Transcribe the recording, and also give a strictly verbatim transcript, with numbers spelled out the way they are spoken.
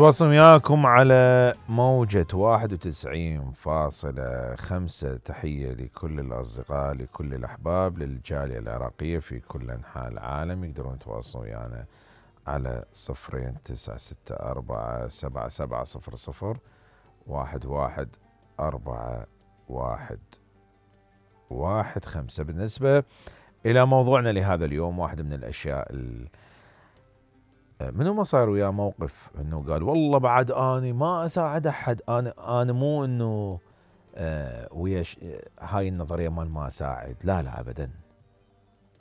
تواصل وياكم على موجة واحد وتسعين فاصلة خمسة. تحية لكل الأصدقاء، لكل الأحباب، للجالية العراقية في كل أنحاء العالم. يقدرون يتواصلوا ويانا على صفرين تسعة ستة أربعة سبعة سبعة صفر صفر واحد واحد أربعة واحد واحد خمسة. بالنسبة إلى موضوعنا لهذا اليوم، واحد من الأشياء ال منو ما صار وياه موقف انه قال والله بعد اني ما اساعد احد، انا انا مو انه آه ويا هاي النظريه مال ما اساعد، لا لا ابدا.